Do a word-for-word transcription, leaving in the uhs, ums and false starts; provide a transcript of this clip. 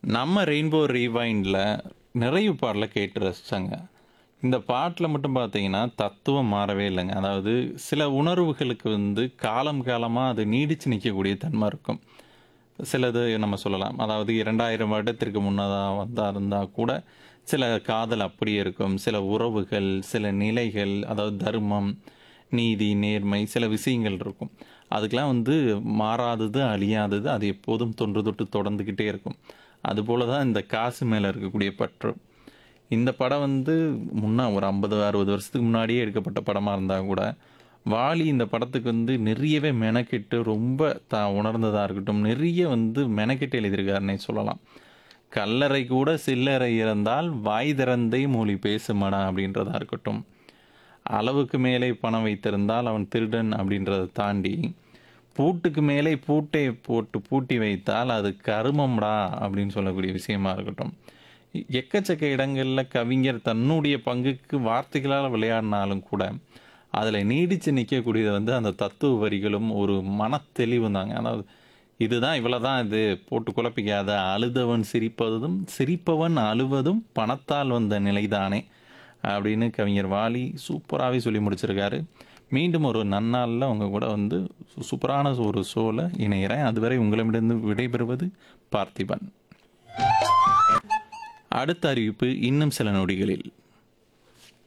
நம்ம ரெயின்போ ரீவைண்டில் நிறைய பாடல கேட்டு ரசிச்சாங்க. இந்த பாட்டில் மட்டும் பார்த்தீங்கன்னா, தத்துவம் மாறவே இல்லைங்க. அதாவது சில உணர்வுகளுக்கு வந்து காலம் காலமா அது நீடிச்சு நிற்கக்கூடிய தன்மை இருக்கும். சிலது நம்ம சொல்லலாம். அதாவது இரண்டாயிரம் வருடத்திற்கு முன்னதா வந்தா இருந்தா கூட, சில காதல் அப்படியே இருக்கும். சில உறவுகள், சில நிலைகள், அதாவது தர்மம், நீதி, நேர்மை சில விஷயங்கள் இருக்கும். அதுக்கெல்லாம் வந்து மாறாதது, அழியாதது, அது எப்போதும் தொன்று தொட்டு தொடர்ந்துக்கிட்டே இருக்கும். அதுபோல தான் இந்த காசு மேல இருக்கக்கூடிய பற்று. இந்த படம் வந்து முன்ன ஒரு ஐம்பது, அறுபது வருஷத்துக்கு முன்னாடியே எடுக்கப்பட்ட படமா இருந்தா கூட, வாலி இந்த படத்துக்கு வந்து நிறையவே மெனக்கெட்டு ரொம்ப தான் உணர்ந்ததா இருக்கட்டும், நிறைய வந்து மெனக்கெட்டு எழுதியிருக்காருன்னே சொல்லலாம். "கல்லறை கூட சில்லறை இறந்தால் வாய் திறந்தே மொழி பேசுமடா" அப்படின்றதா இருக்கட்டும், "அளவுக்கு மேலே பணம் வைத்திருந்தால் அவன் திருடன்" அப்படின்றத தாண்டி, "பூட்டுக்கு மேலே பூட்டை போட்டு பூட்டி வைத்தால் அது கருமம்டா" அப்படின்னு சொல்லக்கூடிய விஷயமா இருக்கட்டும். எ- எக்கச்சக்க இடங்கள்ல கவிஞர் தன்னுடைய பங்குக்கு வார்த்தைகளால் விளையாடினாலும் கூட, அதில் நீடிச்சு நிற்கக்கூடியது வந்து அந்த தத்துவ வரிகளும் ஒரு மனத்தெளிவும் தாங்க. அதாவது இதுதான் இவ்வளவுதான், இது போட்டு குழப்பிக்காத, அழுதவன் சிரிப்பதும் சிரிப்பவன் அழுவதும் பணத்தால் வந்த நிலைதானே அப்படின்னு கவிஞர் வாலி சூப்பராகவே சொல்லி முடிச்சிருக்காரு. மீண்டும் ஒரு நன்னாளில் உங்க கூட வந்து சு- சூப்பரான ஒரு ஷோவில் இணைகிறேன். அதுவரை உங்களிடமிருந்து விடைபெறுவது பார்த்திபன். அடுத்த அறிவிப்பு இன்னும் சில நொடிகளில்.